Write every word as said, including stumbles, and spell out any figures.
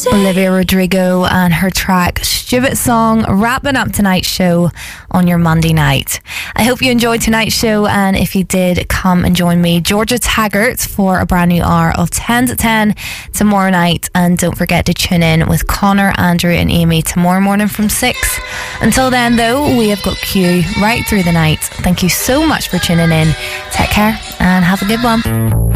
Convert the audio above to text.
Olivia Rodrigo and her track Stupid Song, wrapping up tonight's show on your Monday night. I hope you enjoyed tonight's show, and if you did, come and join me, Georgia Taggart, for a brand new hour of ten to ten tomorrow night. And don't forget to tune in with Connor, Andrew and Amy tomorrow morning from six. Until then though, we have got Q right through the night. Thank you so much for tuning in. Take care and have a good one.